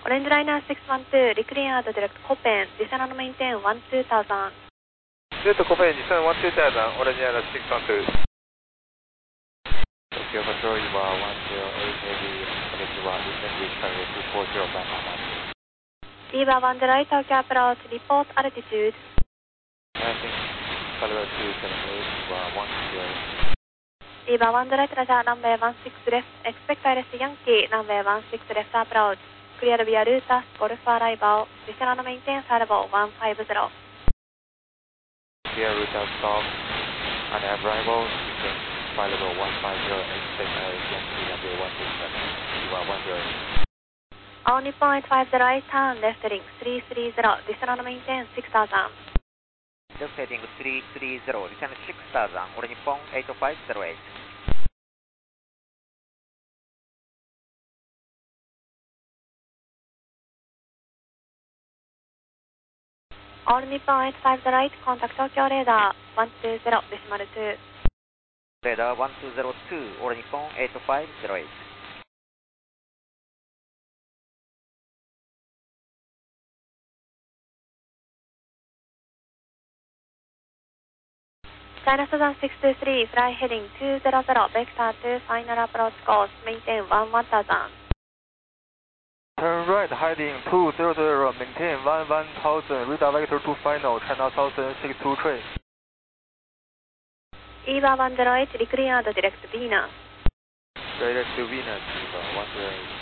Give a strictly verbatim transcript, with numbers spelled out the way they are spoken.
Orange Liner six one two, recleared direct Copen, descend and maintain one two thousand. Delta Copen, descend one two thousand, Orange Liner six one two. Tokyo Control, you are one zero eight heavy, Konnichiwa, descend reach target two four zero by Mama. Eva one zero eight, Tokyo approach, report altitude. Passing, Colorado two seven eight, you are one zero. Eva one zero eight, Roger, runway one six left, expect I R S Yankee, runway one six left approach. Clear via Rutas, Golf arrival, descend and maintain salvo one five zero. Clear Rutas stop, and arrival, descend salvo one five zero, expect I R S Yankee, runway one six seven, you are one zero. All Nippon eight five zero eight, turn left heading three three zero, descend and maintain six thousand. Left heading three three zero, descend six thousand, All Nippon eight five zero eight. All Nippon eight five zero eight, contact Tokyo radar one two zero, decimal two. Radar one two zero two, All Nippon eight five zero eight. China Southern six two three, fly heading two zero zero, vector two, final approach course, maintain one one thousand. Turn right, heading two zero zero, maintain one one thousand, radar vector two final, China Southern six two train. Eva one zero eight, recleared direct Venus. Direct to Venus, Eva one zero eight.